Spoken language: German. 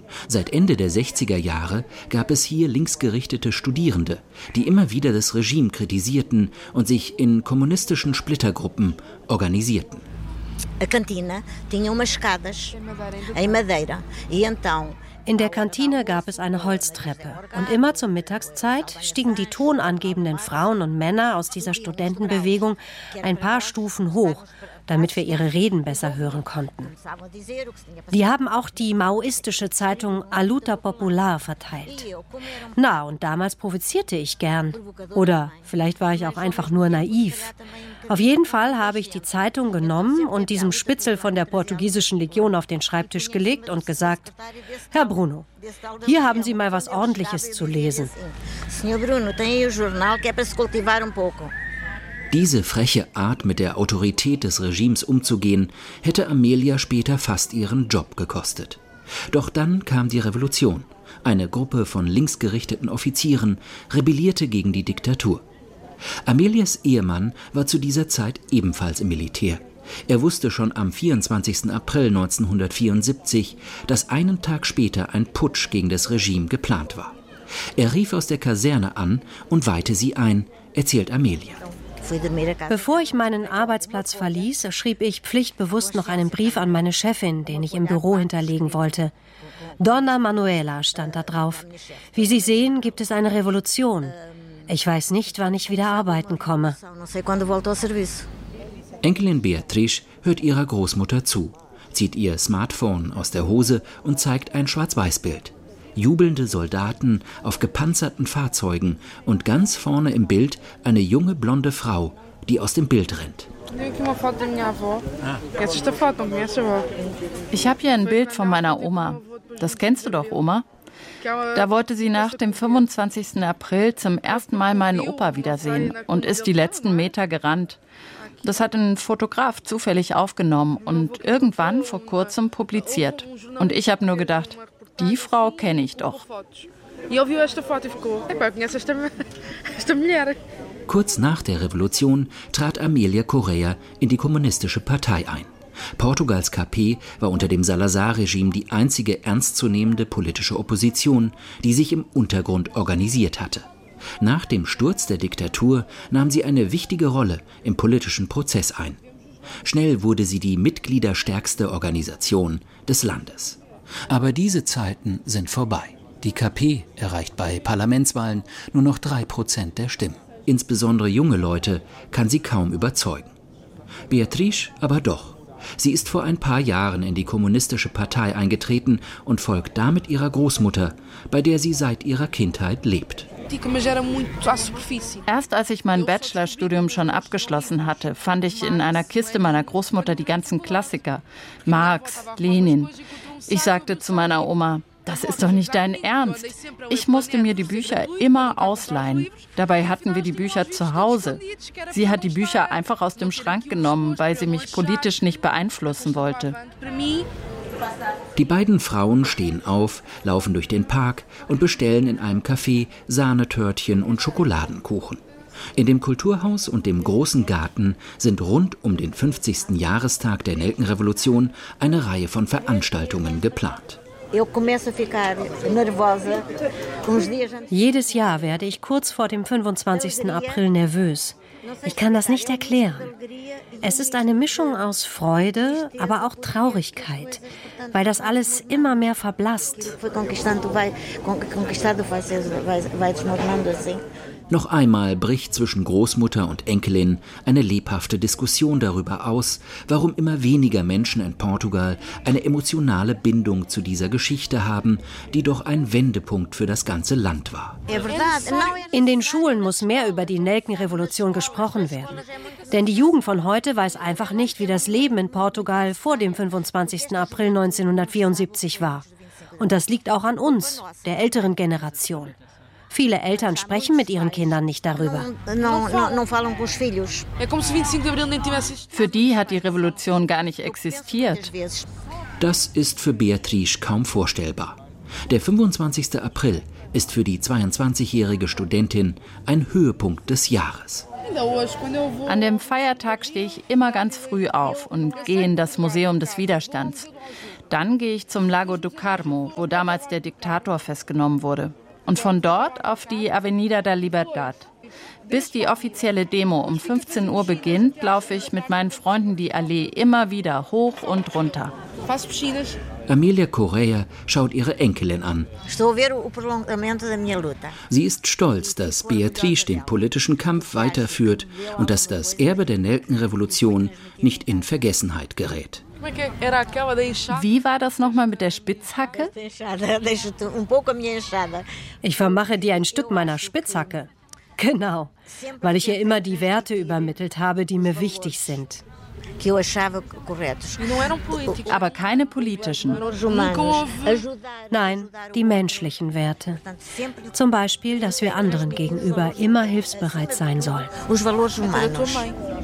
Seit Ende der 60er Jahre gab es hier linksgerichtete Studierende, die immer wieder das Regime kritisierten und sich in kommunistischen Splittergruppen organisierten. In der Kantine gab es eine Holztreppe und immer zur Mittagszeit stiegen die tonangebenden Frauen und Männer aus dieser Studentenbewegung ein paar Stufen hoch, damit wir ihre Reden besser hören konnten. Die haben auch die maoistische Zeitung A Luta Popular verteilt. Na, und damals provozierte ich gern. Oder vielleicht war ich auch einfach nur naiv. Auf jeden Fall habe ich die Zeitung genommen und diesem Spitzel von der portugiesischen Legion auf den Schreibtisch gelegt und gesagt: Herr Bruno, hier haben Sie mal was Ordentliches zu lesen. Diese freche Art, mit der Autorität des Regimes umzugehen, hätte Amelia später fast ihren Job gekostet. Doch dann kam die Revolution. Eine Gruppe von linksgerichteten Offizieren rebellierte gegen die Diktatur. Amelias Ehemann war zu dieser Zeit ebenfalls im Militär. Er wusste schon am 24. April 1974, dass einen Tag später ein Putsch gegen das Regime geplant war. Er rief aus der Kaserne an und weihte sie ein, erzählt Amelia. Bevor ich meinen Arbeitsplatz verließ, schrieb ich pflichtbewusst noch einen Brief an meine Chefin, den ich im Büro hinterlegen wollte. Donna Manuela stand da drauf. Wie Sie sehen, gibt es eine Revolution. Ich weiß nicht, wann ich wieder arbeiten komme. Enkelin Beatrice hört ihrer Großmutter zu, zieht ihr Smartphone aus der Hose und zeigt ein Schwarz-Weiß-Bild. Jubelnde Soldaten auf gepanzerten Fahrzeugen und ganz vorne im Bild eine junge blonde Frau, die aus dem Bild rennt. Ich habe hier ein Bild von meiner Oma. Das kennst du doch, Oma? Da wollte sie nach dem 25. April zum ersten Mal meinen Opa wiedersehen und ist die letzten Meter gerannt. Das hat ein Fotograf zufällig aufgenommen und irgendwann vor kurzem publiziert. Und ich habe nur gedacht, die Frau kenne ich doch. Kurz nach der Revolution trat Amelia Correa in die Kommunistische Partei ein. Portugals KP war unter dem Salazar-Regime die einzige ernstzunehmende politische Opposition, die sich im Untergrund organisiert hatte. Nach dem Sturz der Diktatur nahm sie eine wichtige Rolle im politischen Prozess ein. Schnell wurde sie die mitgliederstärkste Organisation des Landes. Aber diese Zeiten sind vorbei. Die KP erreicht bei Parlamentswahlen nur noch 3% der Stimmen. Insbesondere junge Leute kann sie kaum überzeugen. Beatrice aber doch. Sie ist vor ein paar Jahren in die Kommunistische Partei eingetreten und folgt damit ihrer Großmutter, bei der sie seit ihrer Kindheit lebt. Erst als ich mein Bachelorstudium schon abgeschlossen hatte, fand ich in einer Kiste meiner Großmutter die ganzen Klassiker. Marx, Lenin. Ich sagte zu meiner Oma, das ist doch nicht dein Ernst. Ich musste mir die Bücher immer ausleihen. Dabei hatten wir die Bücher zu Hause. Sie hat die Bücher einfach aus dem Schrank genommen, weil sie mich politisch nicht beeinflussen wollte. Die beiden Frauen stehen auf, laufen durch den Park und bestellen in einem Café Sahnetörtchen und Schokoladenkuchen. In dem Kulturhaus und dem großen Garten sind rund um den 50. Jahrestag der Nelkenrevolution eine Reihe von Veranstaltungen geplant. Jedes Jahr werde ich kurz vor dem 25. April nervös. Ich kann das nicht erklären. Es ist eine Mischung aus Freude, aber auch Traurigkeit, weil das alles immer mehr verblasst. Noch einmal bricht zwischen Großmutter und Enkelin eine lebhafte Diskussion darüber aus, warum immer weniger Menschen in Portugal eine emotionale Bindung zu dieser Geschichte haben, die doch ein Wendepunkt für das ganze Land war. In den Schulen muss mehr über die Nelkenrevolution gesprochen werden. Denn die Jugend von heute weiß einfach nicht, wie das Leben in Portugal vor dem 25. April 1974 war. Und das liegt auch an uns, der älteren Generation. Viele Eltern sprechen mit ihren Kindern nicht darüber. Für die hat die Revolution gar nicht existiert. Das ist für Beatrice kaum vorstellbar. Der 25. April ist für die 22-jährige Studentin ein Höhepunkt des Jahres. An dem Feiertag stehe ich immer ganz früh auf und gehe in das Museum des Widerstands. Dann gehe ich zum Lago do Carmo, wo damals der Diktator festgenommen wurde. Und von dort auf die Avenida da Libertad. Bis die offizielle Demo um 15 Uhr beginnt, laufe ich mit meinen Freunden die Allee immer wieder hoch und runter. Amelia Correia schaut ihre Enkelin an. Sie ist stolz, dass Beatriz den politischen Kampf weiterführt und dass das Erbe der Nelkenrevolution nicht in Vergessenheit gerät. Wie war das nochmal mit der Spitzhacke? Ich vermache dir ein Stück meiner Spitzhacke. Genau, weil ich ihr immer die Werte übermittelt habe, die mir wichtig sind. Aber keine politischen. Nein, die menschlichen Werte. Zum Beispiel, dass wir anderen gegenüber immer hilfsbereit sein sollen.